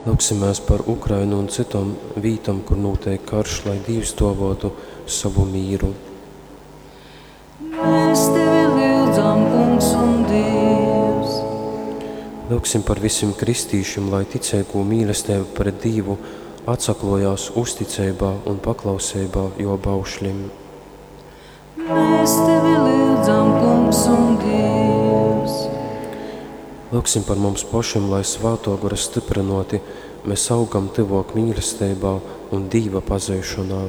Lūksimies par Ukrainu un citam vītam, kur notiek karš, lai Dievs dovotu savu mīru. Mēs tevi lūdzam, Kungs un Dievs. Lūksim par visiem kristīšiem, lai ticēko mīlestību pret Dievu atsaklojās uzticībā un paklausībā jo baušļiem. Mēs tevi lūdzam, Kungs un Dievs. Lūksim par mums pašiem, lai svāto gara stiprinoti, mēs augam tivok mīlestībā un Dieva pazeišanā.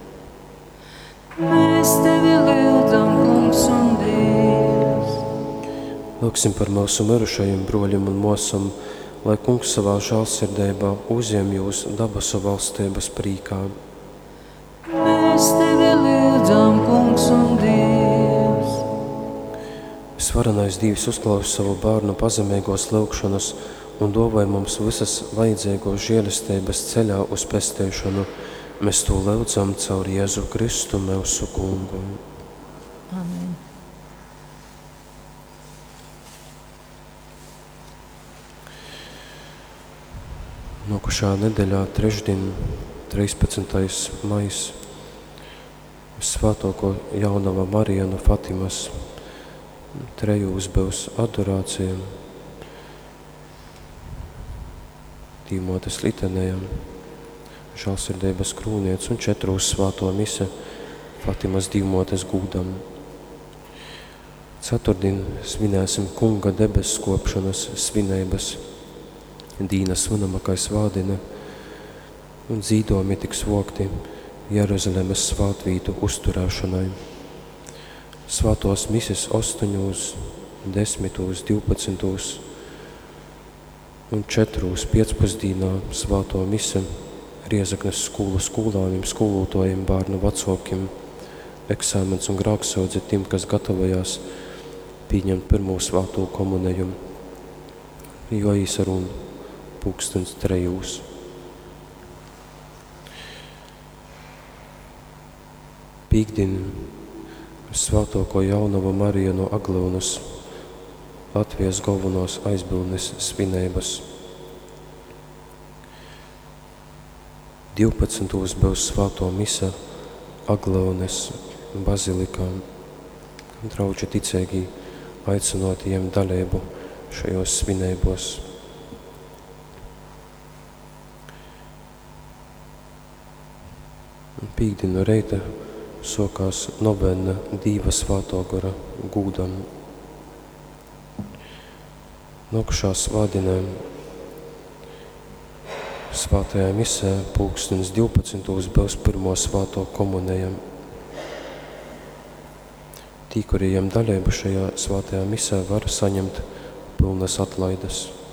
Mēs tevi lūdzam, Kungs un Dievs. Lūksim par mūsu mirušajiem broļiem un mosam, lai Kungs savā žālsirdībā uzņem jūs dabasu valstības prīkā. Mēs tevi lūdzam, Kungs un Dievs. Svarenais Dievs uzklaus savu bērnu pazemīgos lūgšanas un dāvāj mums visas vajadzīgos žēlistības ceļā uz pestīšanu. Mēs to lūdzam caur Jēzu Kristu, mūsu Kungu. Amen. Nākošā nedēļā, trešdien, 13. maijs, Svētāko Jaunava Marija no Fatimas trejūs būs adorācija, Dīmotes litanējam, žālsirdības krūniec un 4 svēto mise Fatimas Dīmotes gūdam. Ceturtdien svinēsim Kunga debes kopšanas svinības, Dīna svinamākai svādina un dzīdomi tiks vokti Jeruzalemes svātvītu uzturēšanai. Svātos mises 8, 10, 12 un 4 pēcpusdienā svāto mise Riezaknes skolu skolāniem, skolotājiem, bērnu vecākiem, eksāmens un grāksaudzi tiem, kas gatavojās pieņemt pirmo svāto komuniju, jo īsarun 3:00. Pīkdien Svētāko Jaunavu Mariju no Aglaunas Latvijas galvenās aizbildnes svinības. 12. būs svēto mise Aglaunes bazilikā. Draugi ticīgi aicinotiem dalību šajos svinībos. Pīkdien no reita sokās novena Dīva Svāto gara gūdam. Nākošā svādienā svētajā misē 12:00 būs pirmo svāto komunija. Tī, kuriem dalību šajā svētajā misē, var saņemt pilnas atlaides.